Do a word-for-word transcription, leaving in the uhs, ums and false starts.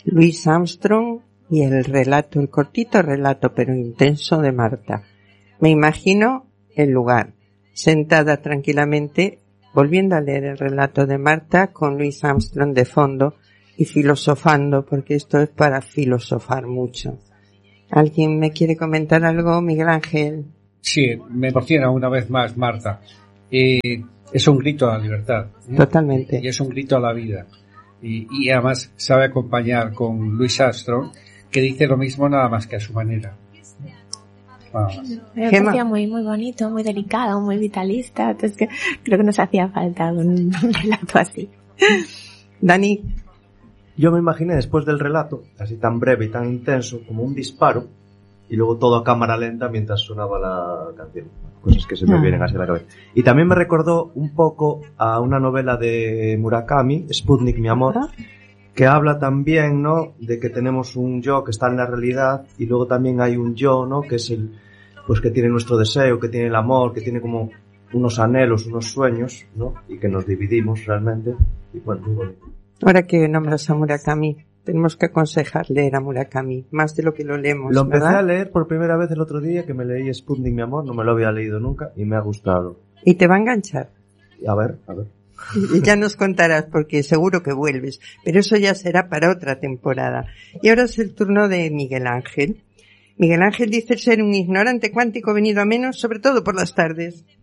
Louis Armstrong y el relato, el cortito relato pero intenso de Marta. Me imagino el lugar, sentada tranquilamente, volviendo a leer el relato de Marta con Louis Armstrong de fondo y filosofando, porque esto es para filosofar mucho. ¿Alguien me quiere comentar algo, Miguel Ángel? Sí, me emociona una vez más Marta. Eh, es un grito a la libertad. ¿eh? Totalmente. Y es un grito a la vida. Y, y además sabe acompañar con Louis Armstrong, que dice lo mismo nada más que a su manera. Ah. Me parecía muy, muy bonito, muy delicado, muy vitalista. Entonces que creo que nos hacía falta un, un relato así. Dani. Yo me imaginé después del relato, así tan breve y tan intenso, como un disparo, y luego todo a cámara lenta mientras sonaba la canción. Cosas que se me vienen así a la cabeza. Y también me recordó un poco a una novela de Murakami, Sputnik, mi amor, que habla también, ¿no?, de que tenemos un yo que está en la realidad y luego también hay un yo, ¿no?, que es el, pues que tiene nuestro deseo, que tiene el amor, que tiene como unos anhelos, unos sueños, ¿no?, y que nos dividimos realmente. Y bueno, muy bonito. Ahora que nombras a Murakami, tenemos que aconsejar leer a Murakami, más de lo que lo leemos, Lo empecé ¿verdad? a leer por primera vez el otro día, que me leí Sputnik, mi amor, no me lo había leído nunca y me ha gustado. Y te va a enganchar. A ver, a ver. Y ya nos contarás, porque seguro que vuelves, pero eso ya será para otra temporada. Y ahora es el turno de Miguel Ángel. Miguel Ángel dice ser un ignorante cuántico venido a menos, sobre todo por las tardes.